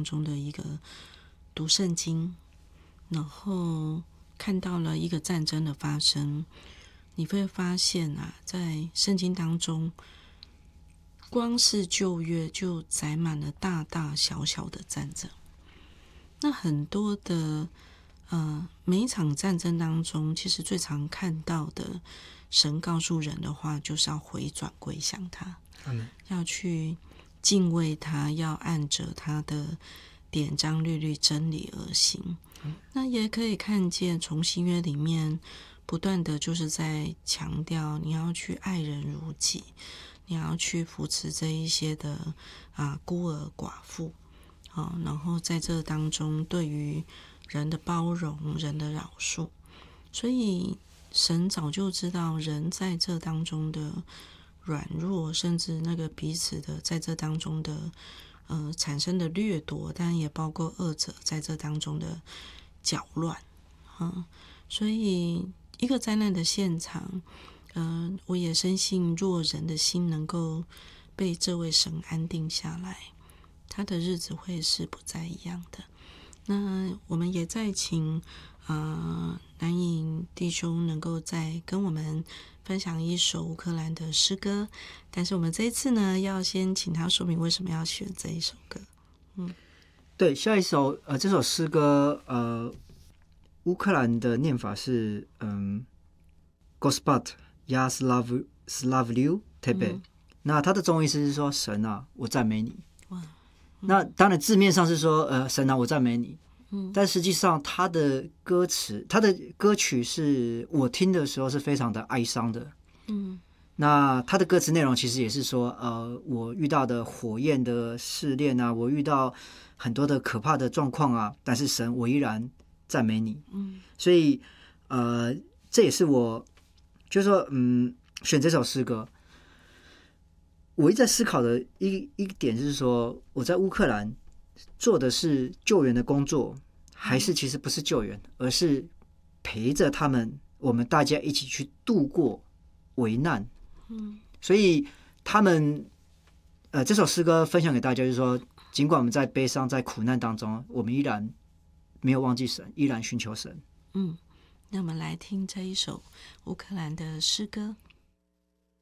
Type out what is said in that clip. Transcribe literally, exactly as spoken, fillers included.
当中的一个读圣经，然后看到了一个战争的发生，你会发现啊，在圣经当中，光是旧约就载满了大大小小的战争。那很多的呃，每一场战争当中，其实最常看到的，神告诉人的话，就是要回转归向他， 嗯、 要去敬畏他，要按着他的典章律律真理而行。嗯、那也可以看见从新约里面不断的就是在强调你要去爱人如己，你要去扶持这一些的啊孤儿寡妇、哦、然后在这当中对于人的包容，人的饶恕。所以神早就知道人在这当中的软弱，甚至那个彼此的在这当中的呃产生的掠夺，当然也包括恶者在这当中的搅乱、嗯、所以一个灾难的现场，呃，我也深信若人的心能够被这位神安定下来，他的日子会是不再一样的。那我们也在请呃南颖弟兄能够再跟我们分享一首乌克兰的诗歌，但是我们这一次呢，要先请他说明为什么要选这一首歌。嗯， 对，下一首呃这首诗歌呃乌克兰的念法是嗯 Gospod ya slavlyu tebe、嗯、那它的中文意思是说神啊我赞美你。哇，那当然字面上是说呃神啊我赞美你，嗯，但实际上他的歌词他的歌曲是我听的时候是非常的哀伤的，嗯，那他的歌词内容其实也是说呃我遇到的火焰的试炼啊，我遇到很多的可怕的状况啊，但是神我依然赞美你，嗯，所以呃这也是我就是说嗯选这首诗歌我一直在思考的一一点就是说，我在乌克兰做的是救援的工作，还是其实不是救援，而是陪着他们，我们大家一起去度过危难。嗯，所以他们，呃，这首诗歌分享给大家，就是说，尽管我们在悲伤、在苦难当中，我们依然没有忘记神，依然寻求神。 嗯，那我们来听这一首乌克兰的诗歌。